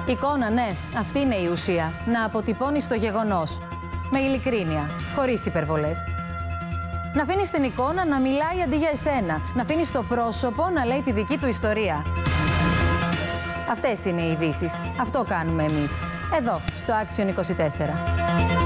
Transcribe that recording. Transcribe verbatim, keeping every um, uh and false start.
Εικόνα, ναι, αυτή είναι η ουσία. Να αποτυπώνεις το γεγονός. Με ειλικρίνεια, χωρίς υπερβολές. Να αφήνεις την εικόνα να μιλάει αντί για εσένα. Να αφήνεις το πρόσωπο να λέει τη δική του ιστορία. Αυτές είναι οι ειδήσεις. Αυτό κάνουμε εμείς. Εδώ, στο Άξιον είκοσι τέσσερα.